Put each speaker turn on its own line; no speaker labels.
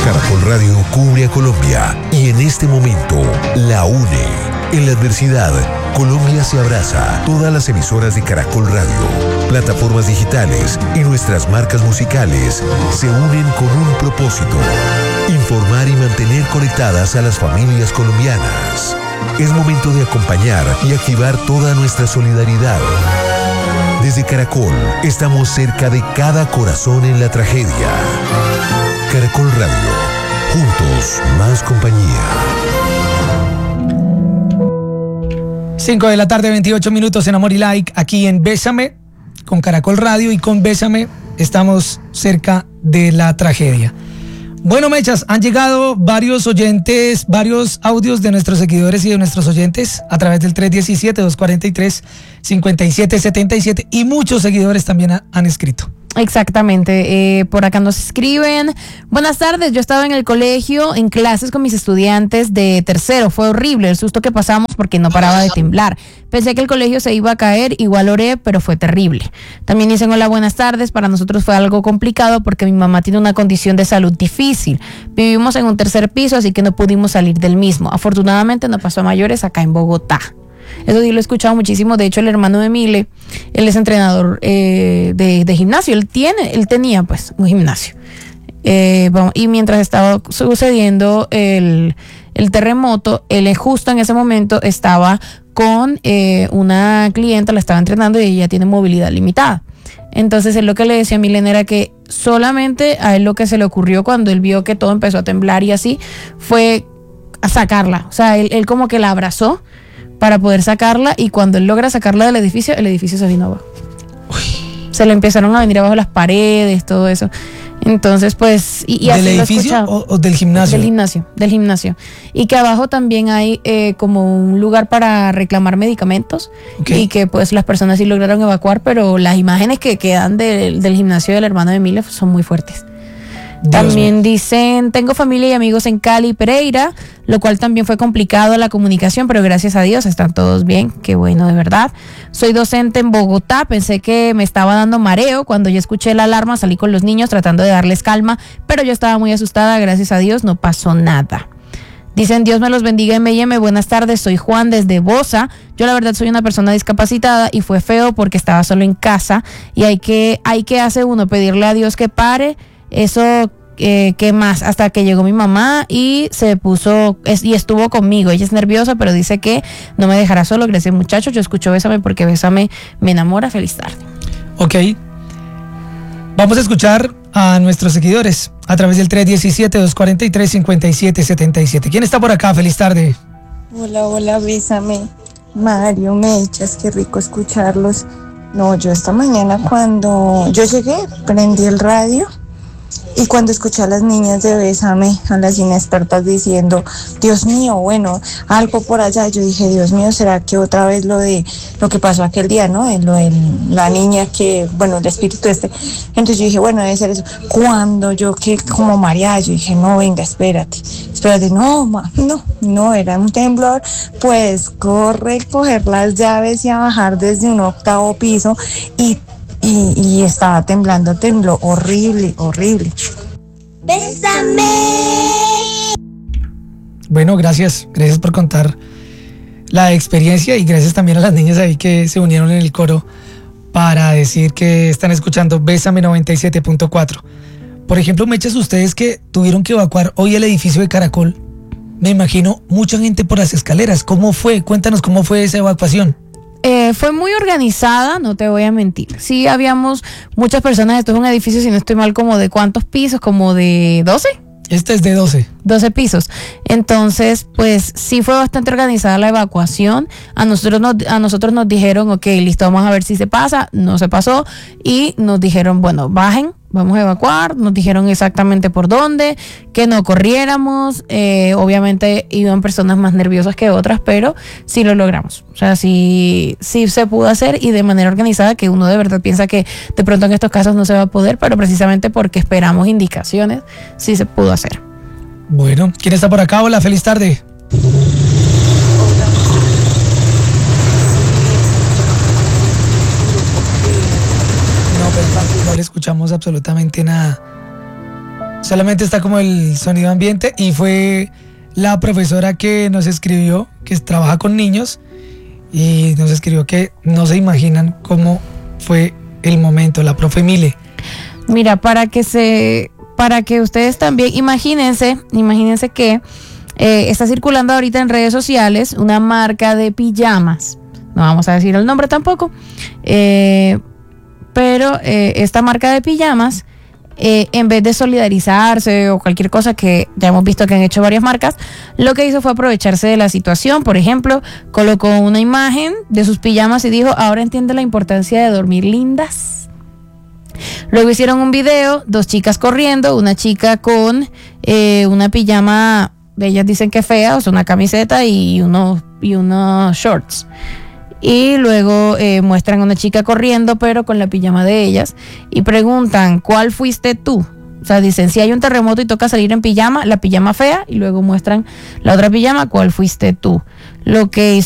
Caracol Radio cubre a Colombia y en este momento la une. En la adversidad, Colombia se abraza. Todas las emisoras de Caracol Radio, plataformas digitales y nuestras marcas musicales se unen con un propósito: informar y mantener conectadas a las familias colombianas. Es momento de acompañar y activar toda nuestra solidaridad. Desde Caracol, estamos cerca de cada corazón en la tragedia. Caracol Radio, juntos, más compañía.
5 de la tarde, 28 minutos en Amor y Like, aquí en Bésame, con Caracol Radio, y con Bésame estamos cerca de la tragedia. Bueno, Mechas, han llegado varios oyentes, varios audios de nuestros seguidores y de nuestros oyentes a través del 317-243-5777, y muchos seguidores también han escrito.
Exactamente, por acá nos escriben: buenas tardes, yo estaba en el colegio en clases con mis estudiantes de tercero, fue horrible el susto que pasamos porque no paraba de temblar, pensé que el colegio se iba a caer, igual oré, pero fue terrible. También dicen: hola, buenas tardes, para nosotros fue algo complicado porque mi mamá tiene una condición de salud difícil, vivimos en un tercer piso, así que no pudimos salir del mismo, afortunadamente no pasó a mayores acá en Bogotá. Eso sí lo he escuchado muchísimo. De hecho, el hermano de Mile, él es entrenador de gimnasio. Él tenía pues un gimnasio. Y mientras estaba sucediendo el terremoto, él justo en ese momento estaba con una clienta, la estaba entrenando, y ella tiene movilidad limitada. Entonces él lo que le decía a Milen era que solamente a él lo que se le ocurrió cuando él vio que todo empezó a temblar y así, fue a sacarla. O sea, él como que la abrazó para poder sacarla, y cuando él logra sacarla del edificio, el edificio se vino abajo. Se le empezaron a venir abajo las paredes, todo eso. Entonces, pues... ¿Del
edificio o del gimnasio?
Del gimnasio. Y que abajo también hay como un lugar para reclamar medicamentos. Okay. Y que pues las personas sí lograron evacuar, pero las imágenes que quedan del gimnasio del hermano de Emilio son muy fuertes. También dicen: tengo familia y amigos en Cali y Pereira, lo cual también fue complicado la comunicación, pero gracias a Dios están todos bien, qué bueno, de verdad. Soy docente en Bogotá, pensé que me estaba dando mareo, cuando yo escuché la alarma salí con los niños tratando de darles calma, pero yo estaba muy asustada, gracias a Dios no pasó nada. Dicen: Dios me los bendiga, M&M, buenas tardes, soy Juan desde Bosa. Yo la verdad soy una persona discapacitada y fue feo porque estaba solo en casa, y hay que hacer uno, pedirle a Dios que pare. Eso, ¿qué más? Hasta que llegó mi mamá y estuvo conmigo. Ella es nerviosa, pero dice que no me dejará solo. Gracias, muchachos. Yo escucho Bésame porque Bésame me enamora. Feliz tarde.
Ok. Vamos a escuchar a nuestros seguidores a través del 317-243-5777. ¿Quién está por acá? Feliz tarde.
Hola, Bésame. Mario, Mechas, qué rico escucharlos. No, yo esta mañana cuando yo llegué, prendí el radio. Y cuando escuché a las niñas de Bésame, a las inexpertas diciendo: Dios mío, bueno, algo por allá, yo dije: Dios mío, ¿será que otra vez lo que pasó aquel día, ¿no? Lo de la niña que, bueno, el espíritu Entonces yo dije: bueno, debe ser eso. Cuando yo quedé como mareada, yo dije: no, venga, espérate, no, era un temblor, pues coger las llaves y a bajar desde un 8º piso, y estaba tembló horrible.
¡Bésame!
Bueno, gracias por contar la experiencia, y gracias también a las niñas ahí que se unieron en el coro para decir que están escuchando Bésame 97.4. Por ejemplo, Mechas, ustedes que tuvieron que evacuar hoy el edificio de Caracol, me imagino mucha gente por las escaleras. ¿Cómo fue? Cuéntanos cómo fue esa evacuación.
Fue muy organizada, no te voy a mentir. Sí, habíamos muchas personas. Esto es un edificio, si no estoy mal, como de ¿cuántos pisos? Como de 12.
Este es de 12
pisos. Entonces, pues sí fue bastante organizada la evacuación. A nosotros nos dijeron: ok, listo, vamos a ver si se pasa. No se pasó, y nos dijeron: bueno, bajen, vamos a evacuar. Nos dijeron exactamente por dónde, que no corriéramos. Obviamente iban personas más nerviosas que otras, pero sí lo logramos. O sea, sí se pudo hacer, y de manera organizada, que uno de verdad piensa que de pronto en estos casos no se va a poder, pero precisamente porque esperamos indicaciones, sí se pudo hacer.
Bueno, ¿quién está por acá? Hola, feliz tarde. No le escuchamos absolutamente nada. solamente está como el sonido ambiente, y fue la profesora que nos escribió, que trabaja con niños, y nos escribió que no se imaginan cómo fue el momento, la profe Mile.
Mira, para que ustedes también, imagínense que está circulando ahorita en redes sociales una marca de pijamas. No vamos a decir el nombre tampoco, pero esta marca de pijamas, en vez de solidarizarse o cualquier cosa que ya hemos visto que han hecho varias marcas, lo que hizo fue aprovecharse de la situación. Por ejemplo, colocó una imagen de sus pijamas y dijo: ahora entiende la importancia de dormir lindas. Luego hicieron un video, 2 chicas corriendo, una chica con una pijama, ellas dicen que fea, o sea, una camiseta y unos shorts. Y luego muestran a una chica corriendo, pero con la pijama de ellas, y preguntan: ¿cuál fuiste tú? O sea, dicen, si hay un terremoto y toca salir en pijama, la pijama fea, y luego muestran la otra pijama, ¿cuál fuiste tú? Lo que hizo